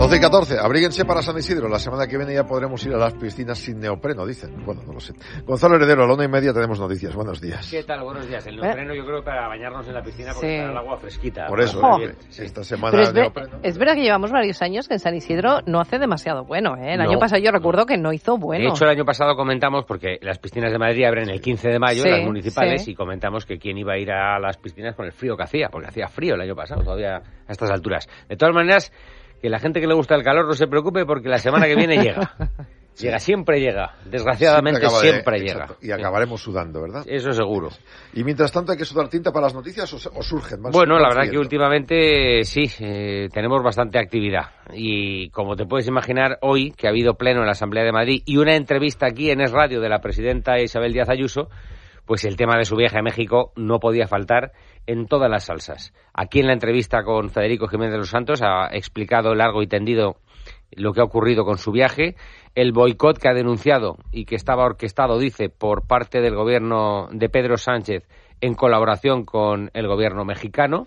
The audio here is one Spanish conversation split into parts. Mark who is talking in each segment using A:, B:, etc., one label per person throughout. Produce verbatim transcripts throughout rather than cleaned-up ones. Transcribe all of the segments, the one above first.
A: doce y catorce, abríguense para San Isidro. La semana que viene ya podremos ir a las piscinas sin neopreno, dicen. Bueno, no lo sé. Gonzalo Heredero, a la una y media tenemos noticias. Buenos días.
B: ¿Qué tal? Buenos días. El neopreno ¿Eh? yo creo para bañarnos en la piscina porque sí. está el agua fresquita.
A: Por eso,
C: oh.
A: eh, sí. esta semana
C: Pero es, ver,
A: neopreno.
C: es verdad que llevamos varios años que en San Isidro no hace demasiado bueno, ¿eh? El no, año pasado yo recuerdo que no hizo bueno.
B: De hecho, el año pasado comentamos, porque las piscinas de Madrid abren el quince de mayo,
C: sí,
B: las municipales,
C: sí.
B: y comentamos que quién iba a ir a las piscinas con el frío que hacía, porque hacía frío el año pasado, todavía a estas alturas. De todas maneras, que la gente que le gusta el calor no se preocupe porque la semana que viene llega. Sí. Llega, siempre llega. Desgraciadamente siempre, siempre de, llega.
A: Y acabaremos sudando, ¿verdad?
B: Eso seguro.
A: Y mientras tanto, ¿hay que sudar tinta para las noticias o, o surgen más?
B: Bueno, la verdad que últimamente sí, eh, tenemos bastante actividad. Y como te puedes imaginar, hoy, que ha habido pleno en la Asamblea de Madrid y una entrevista aquí en Es Radio de la presidenta Isabel Díaz Ayuso, pues el tema de su viaje a México no podía faltar en todas las salsas. Aquí en la entrevista con Federico Jiménez de los Santos ha explicado largo y tendido lo que ha ocurrido con su viaje, el boicot que ha denunciado y que estaba orquestado, dice, por parte del gobierno de Pedro Sánchez en colaboración con el gobierno mexicano,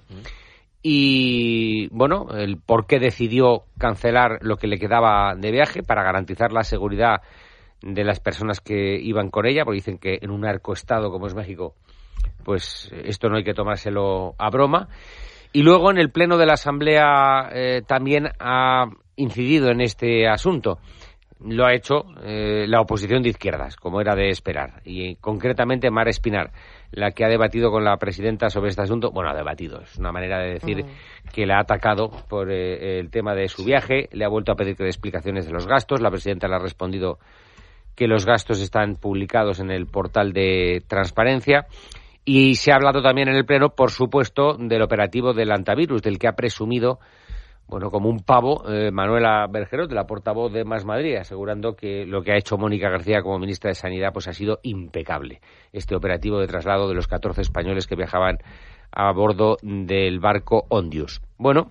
B: y, bueno, el por qué decidió cancelar lo que le quedaba de viaje para garantizar la seguridad de las personas que iban con ella, porque dicen que en un narcoestado como es México, pues esto no hay que tomárselo a broma. Y luego en el pleno de la Asamblea eh, también ha incidido en este asunto. Lo ha hecho eh, la oposición de izquierdas, como era de esperar, y concretamente Mar Espinar, la que ha debatido con la presidenta sobre este asunto. Bueno, ha debatido, es una manera de decir uh-huh. que la ha atacado por eh, el tema de su viaje, le ha vuelto a pedir que dé explicaciones de los gastos, la presidenta le ha respondido que los gastos están publicados en el portal de transparencia. Y se ha hablado también en el Pleno, por supuesto, del operativo del antivirus, del que ha presumido, bueno, como un pavo, eh, Manuela Bergerot, de la portavoz de Más Madrid, asegurando que lo que ha hecho Mónica García como ministra de Sanidad pues ha sido impecable. Este operativo de traslado de los catorce españoles que viajaban a bordo del barco Ondius. Bueno,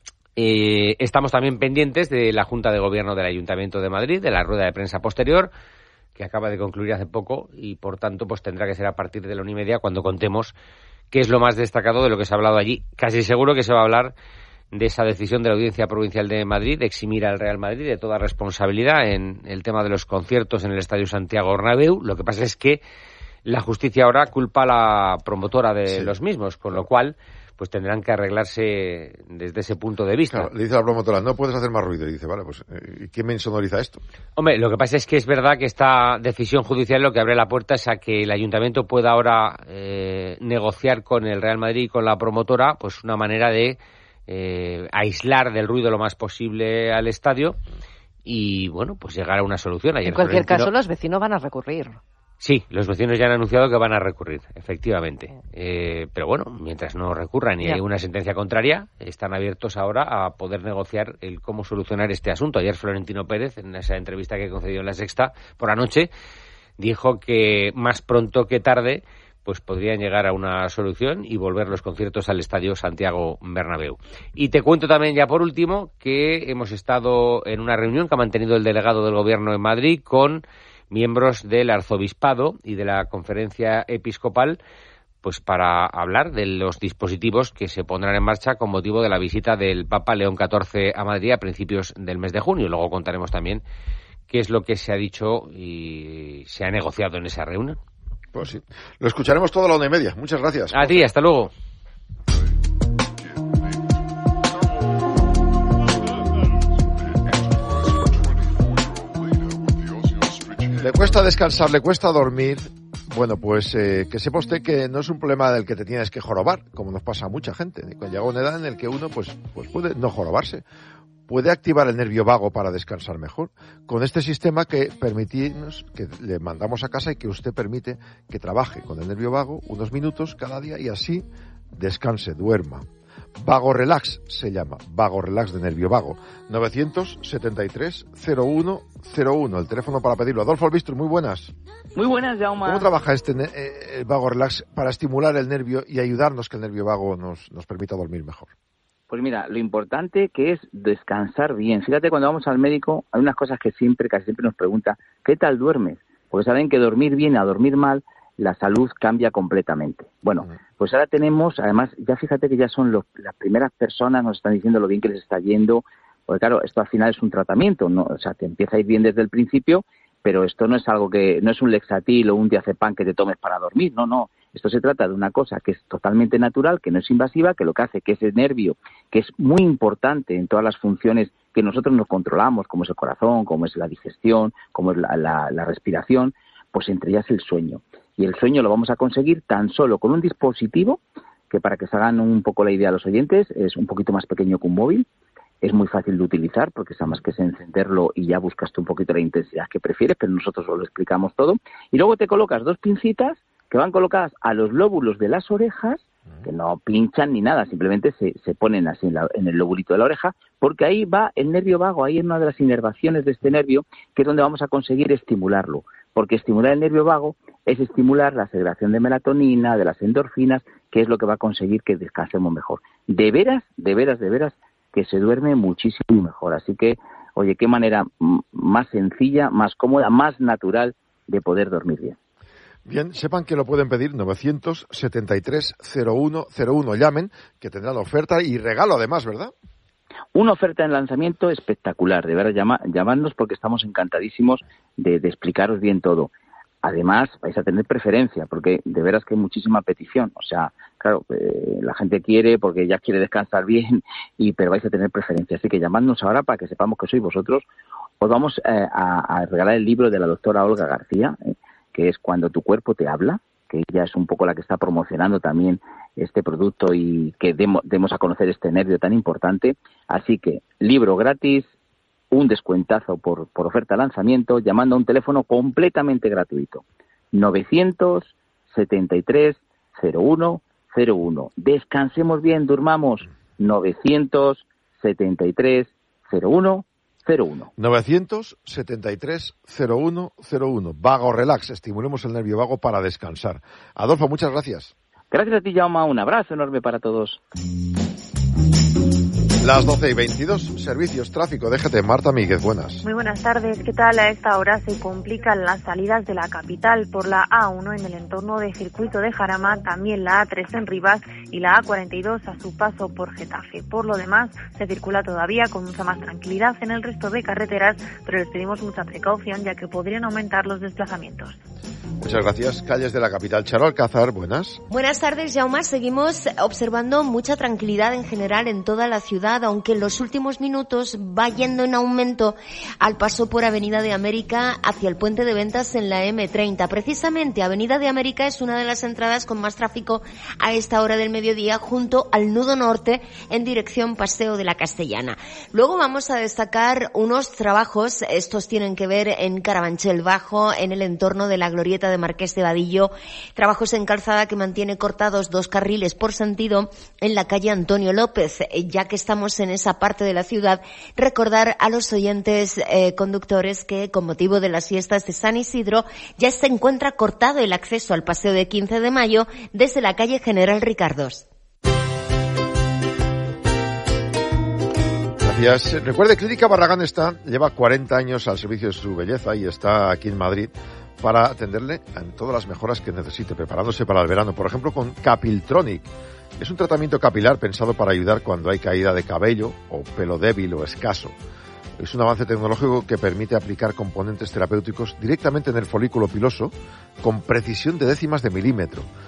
B: eh, estamos también pendientes de la Junta de Gobierno del Ayuntamiento de Madrid, de la rueda de prensa posterior, que acaba de concluir hace poco, y por tanto pues tendrá que ser a partir de la una y media cuando contemos qué es lo más destacado de lo que se ha hablado allí. Casi seguro que se va a hablar de esa decisión de la Audiencia Provincial de Madrid de eximir al Real Madrid de toda responsabilidad en el tema de los conciertos en el Estadio Santiago Bernabéu. Lo que pasa es que la justicia ahora culpa a la promotora de sí. los mismos, con lo cual pues tendrán que arreglarse desde ese punto de vista.
A: Claro, le dice a la promotora, no puedes hacer más ruido. Y dice, vale, pues, ¿quién me insonoriza esto?
B: Hombre, lo que pasa es que es verdad que esta decisión judicial lo que abre la puerta es a que el ayuntamiento pueda ahora eh, negociar con el Real Madrid y con la promotora pues una manera de eh, aislar del ruido lo más posible al estadio y, bueno, pues llegar a una solución. Ayer
C: en cualquier
B: Florentino...
C: caso, los vecinos van a recurrir.
B: Sí, los vecinos ya han anunciado que van a recurrir, efectivamente. Eh, pero bueno, mientras no recurran y yeah. hay una sentencia contraria, están abiertos ahora a poder negociar el cómo solucionar este asunto. Ayer Florentino Pérez, en esa entrevista que concedió en La Sexta por la noche, dijo que más pronto que tarde pues podrían llegar a una solución y volver los conciertos al Estadio Santiago Bernabéu. Y te cuento también ya por último que hemos estado en una reunión que ha mantenido el delegado del Gobierno en Madrid con miembros del Arzobispado y de la Conferencia Episcopal, pues para hablar de los dispositivos que se pondrán en marcha con motivo de la visita del Papa León catorce a Madrid a principios del mes de junio. Luego contaremos también qué es lo que se ha dicho y se ha negociado en esa reunión.
A: Pues sí, lo escucharemos todo a la una y media. Muchas gracias.
B: A ti, hasta luego.
A: Le cuesta descansar, le cuesta dormir. Bueno, pues eh, que sepa usted que no es un problema del que te tienes que jorobar, como nos pasa a mucha gente. Cuando llega una edad en la que uno pues, pues puede no jorobarse. Puede activar el nervio vago para descansar mejor. Con este sistema que permitimos, que le mandamos a casa y que usted permite que trabaje con el nervio vago unos minutos cada día y así descanse, duerma. Vago Relax se llama, Vago Relax de Nervio Vago. novecientos setenta y tres cero uno cero uno, el teléfono para pedirlo. Adolfo Albistro, muy buenas.
D: Muy buenas, Jaume.
A: ¿Cómo trabaja este eh, Vago Relax para estimular el nervio y ayudarnos que el nervio vago nos, nos permita dormir mejor?
D: Pues mira, lo importante que es descansar bien. Fíjate, cuando vamos al médico, hay unas cosas que siempre, casi siempre nos pregunta, ¿qué tal duermes? Porque saben que dormir bien a dormir mal, la salud cambia completamente. Bueno, pues ahora tenemos, además, ya fíjate que ya son los, las primeras personas, nos están diciendo lo bien que les está yendo, Porque claro, esto al final es un tratamiento, ¿no? O sea, te empieza a ir bien desde el principio, pero esto no es algo que, no es un Lexatil o un diazepam que te tomes para dormir, no, no. Esto se trata de una cosa que es totalmente natural, que no es invasiva, que lo que hace que ese nervio, que es muy importante en todas las funciones que nosotros nos controlamos, como es el corazón, como es la digestión, como es la, la, la respiración, pues entre ellas el sueño. Y el sueño lo vamos a conseguir tan solo con un dispositivo que, para que se hagan un poco la idea a los oyentes, es un poquito más pequeño que un móvil. Es muy fácil de utilizar porque sabes que es encenderlo y ya buscas tú un poquito la intensidad que prefieres, pero nosotros os lo explicamos todo. Y luego te colocas dos pincitas que van colocadas a los lóbulos de las orejas, que no pinchan ni nada, simplemente se, se ponen así en, la, en el lóbulito de la oreja, porque ahí va el nervio vago, ahí es una de las inervaciones de este nervio, que es donde vamos a conseguir estimularlo. Porque estimular el nervio vago es estimular la segregación de melatonina, de las endorfinas, que es lo que va a conseguir que descansemos mejor. De veras, de veras, de veras, que se duerme muchísimo mejor. Así que, oye, qué manera más sencilla, más cómoda, más natural de poder dormir bien.
A: Bien, sepan que lo pueden pedir novecientos setenta y tres cero uno cero uno. Llamen, que tendrán la oferta y regalo además, ¿verdad?
D: Una oferta en lanzamiento espectacular. De verdad, llama, llamadnos porque estamos encantadísimos de, de explicaros bien todo. Además, vais a tener preferencia, porque de veras que hay muchísima petición. O sea, claro, eh, la gente quiere porque ya quiere descansar bien, y pero vais a tener preferencia. Así que llamadnos ahora para que sepamos que sois vosotros. Os vamos eh, a, a regalar el libro de la doctora Olga García, eh, que es Cuando tu cuerpo te habla, que ella es un poco la que está promocionando también este producto y que demos, demos a conocer este nervio tan importante. Así que, libro gratis, un descuentazo por, por oferta de lanzamiento, llamando a un teléfono completamente gratuito. novecientos setenta y tres cero uno cero uno. Descansemos bien, durmamos. novecientos setenta y tres cero uno cero uno.
A: novecientos setenta y tres cero uno cero uno. Vago Relax. Estimulemos el nervio vago para descansar. Adolfo, muchas gracias.
D: Gracias a ti, Jaume. Un abrazo enorme para todos.
A: Las doce y veintidós, servicios, tráfico, D G T, Marta Míguez, buenas.
E: Muy buenas tardes, ¿qué tal? A esta hora se complican las salidas de la capital por la A uno en el entorno de Circuito de Jarama, también la A tres en Rivas y la A cuarenta y dos a su paso por Getafe. Por lo demás, se circula todavía con mucha más tranquilidad en el resto de carreteras, pero les pedimos mucha precaución ya que podrían aumentar los desplazamientos.
A: Muchas gracias. Calles de la capital, Charo Alcázar, buenas.
F: Buenas tardes, Jaume. Seguimos observando mucha tranquilidad en general en toda la ciudad, aunque en los últimos minutos va yendo en aumento al paso por Avenida de América hacia el puente de ventas en la eme treinta. Precisamente, Avenida de América es una de las entradas con más tráfico a esta hora del mediodía, junto al nudo norte en dirección Paseo de la Castellana. Luego vamos a destacar unos trabajos, estos tienen que ver en Carabanchel Bajo, en el entorno de la glorieta de Marqués de Vadillo, trabajos en calzada que mantiene cortados dos carriles por sentido en la calle Antonio López. Ya que estamos en esa parte de la ciudad, recordar a los oyentes eh, conductores que con motivo de las fiestas de San Isidro ya se encuentra cortado el acceso al paseo de quince de mayo desde la calle General Ricardos.
A: Gracias. Recuerde, Clínica Barragán está, lleva cuarenta años al servicio de su belleza y está aquí en Madrid para atenderle en todas las mejoras que necesite, preparándose para el verano. Por ejemplo, con Capiltronic. Es un tratamiento capilar pensado para ayudar cuando hay caída de cabello o pelo débil o escaso. Es un avance tecnológico que permite aplicar componentes terapéuticos directamente en el folículo piloso con precisión de décimas de milímetro.